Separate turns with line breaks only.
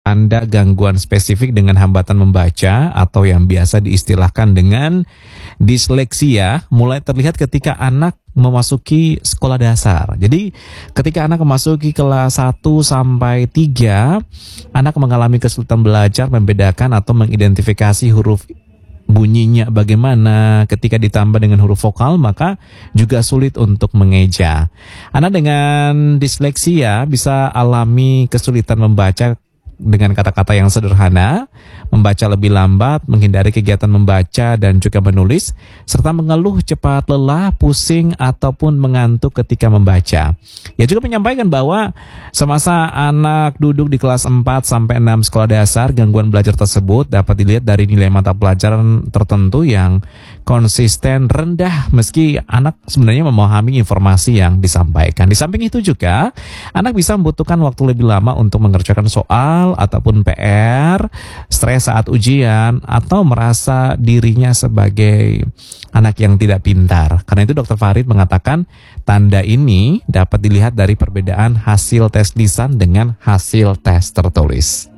tanda gangguan spesifik dengan hambatan membaca atau yang biasa diistilahkan dengan disleksia mulai terlihat ketika anak memasuki sekolah dasar. Jadi ketika anak memasuki kelas 1 sampai 3, anak mengalami kesulitan belajar membedakan atau mengidentifikasi huruf bunyinya bagaimana. Ketika ditambah dengan huruf vokal maka juga sulit untuk mengeja. Anak dengan disleksia bisa alami kesulitan membaca dengan kata-kata yang sederhana, membaca lebih lambat, menghindari kegiatan membaca dan juga menulis, serta mengeluh cepat lelah, pusing, ataupun mengantuk ketika membaca. Ia juga menyampaikan bahwa semasa anak duduk di kelas 4 sampai 6 sekolah dasar, gangguan belajar tersebut dapat dilihat dari nilai mata pelajaran tertentu yang konsisten rendah meski anak sebenarnya memahami informasi yang disampaikan. Di samping itu juga, anak bisa membutuhkan waktu lebih lama untuk mengerjakan soal ataupun PR, stres saat ujian, atau merasa dirinya sebagai anak yang tidak pintar. Karena itu Dr. Farid mengatakan tanda ini dapat dilihat dari perbedaan hasil tes lisan dengan hasil tes tertulis.